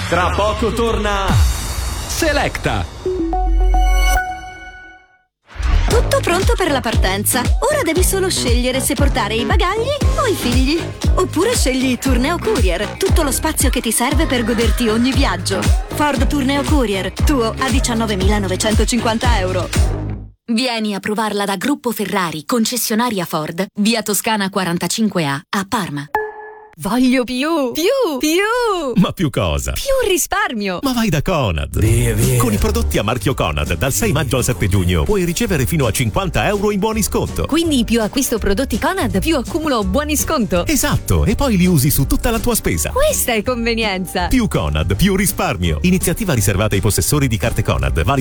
Tra poco torna Selecta. Tutto pronto per la partenza. Ora devi solo scegliere se portare i bagagli o i figli. Oppure scegli Tourneo Courier, tutto lo spazio che ti serve per goderti ogni viaggio. Ford Tourneo Courier, tuo a 19.950 euro. Vieni a provarla da Gruppo Ferrari, concessionaria Ford, via Toscana 45A a Parma. Voglio più! Ma più cosa? Più risparmio! Ma vai da Conad! Via. Con i prodotti a marchio Conad, dal 6 maggio al 7 giugno, puoi ricevere fino a 50 euro in buoni sconto. Quindi più acquisto prodotti Conad, più accumulo buoni sconto. Esatto, e poi li usi su tutta la tua spesa. Questa è convenienza! Più Conad, più risparmio. Iniziativa riservata ai possessori di carte Conad,